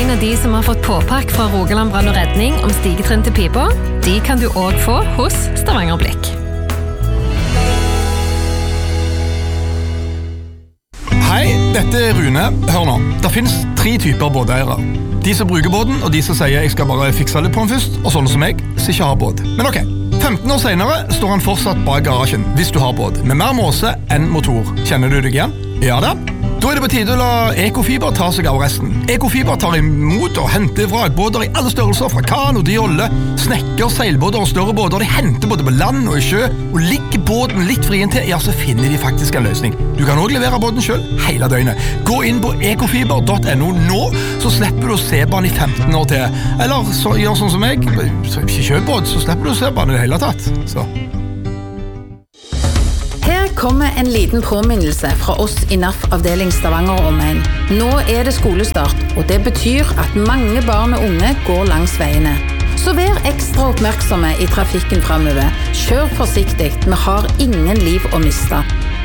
en av de som har fått påpakk fra Rogaland Brann og Redning om stigetrinn til pipa, de kan du også få hos Stavanger Blikk. Hei, dette Rune. Hør nå. Det finnes 3 typer båteiere. De som bruker båten, og de som sier jeg skal bare fikse litt på den først, og sånne som jeg, som ikke har båt. Men ok, 15 år senere står han fortsatt bak garasjen, hvis du har båt, med mer måse enn motor. Kjenner du deg igjen? Ja da. Da det på tide å la Ekofiber ta seg av resten. Ekofiber tar imot og henter vrakbåter i alle størrelser, fra kano, jolle, snekker, seilbåter og større båter. De henter både på land og i sjø, og ligger båten litt frien til, ja, så finner de faktisk en løsning. Du kan også levere båten selv, hele døgnet. Gå inn på ekofiber.no nå, så slipper du å se på den i 15 år til. Eller så gjør sånn som meg, ikke kjøp båt, så slipper du å se på den i det hele tatt. Så. Her kommer en liten påminnelse fra oss i NAF avdeling Stavanger og omegn. Nå det skolestart, og det betyr at mange barn og unge går langs veiene. Så vær ekstra oppmerksomme i trafikken fremover. Kjør forsiktig, vi har ingen liv å miste.